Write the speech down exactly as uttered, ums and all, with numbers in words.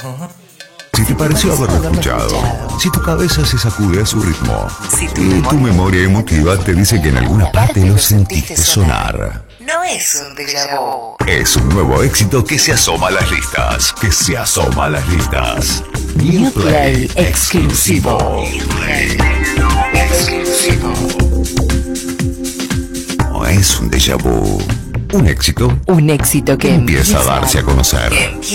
Si te pareció haberlo escuchado, si tu cabeza se sacude a su ritmo, Si tu y memoria- tu memoria emotiva te dice que en alguna parte lo sentiste sonar. No es un déjà vu. Es un nuevo éxito que se asoma a las listas. Que se asoma a las listas. New Play exclusivo. Exclusivo. No es un déjà vu. Un éxito Un éxito que empieza a darse a conocer.